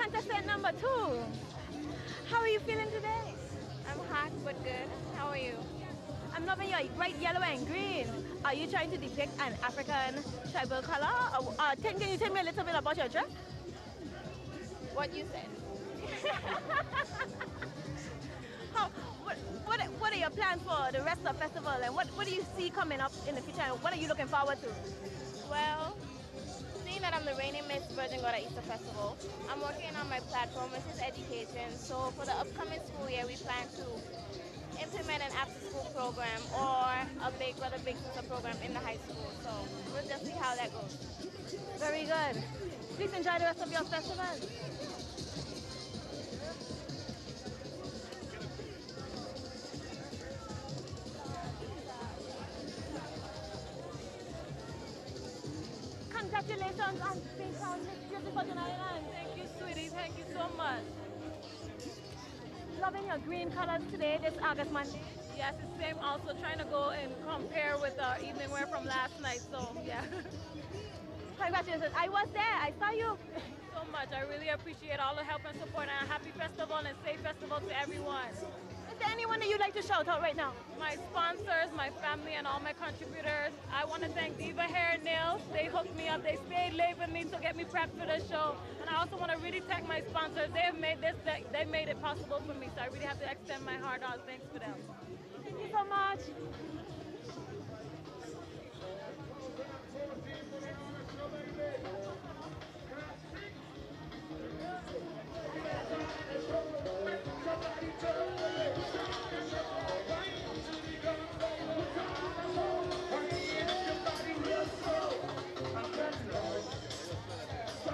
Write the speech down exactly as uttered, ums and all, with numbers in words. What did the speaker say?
contestant number two. How are you feeling today? I'm hot but good. How are you? I'm loving your bright yellow and green. Are you trying to depict an African tribal color? Or, uh, can, can you tell me a little bit about your dress? What you said. How, what, what, what are your plans for the rest of the festival, and what, what do you see coming up in the future, and what are you looking forward to? Well, seeing that I'm the reigning Miss Virgin Gorda Easter Festival, I'm working on my platform, which is education. So for the upcoming school year, we plan to implement an after-school program or a Big Brother Big Sister program in the high school. So we'll just see how that goes. Very good. Please enjoy the rest of your festival. Congratulations on being crowned Miss Beautiful Island. Thank you, sweetie. Thank you so much. Loving your green colors today, this August Monday. Yes, it's same. Also trying to go and compare with our evening wear from last night. So yeah. Congratulations. I was there. I saw you. So much. I really appreciate all the help and support, and a happy festival and safe festival to everyone. Is there anyone that you'd like to shout out right now? My sponsors, my family, and all my contributors. I want to thank Diva Hair and Nails. They hooked me up. They stayed late with me to get me prepped for the show. And I also want to really thank my sponsors. They have made this. They made it possible for me. So I really have to extend my heart out thanks to them. Thank you so much.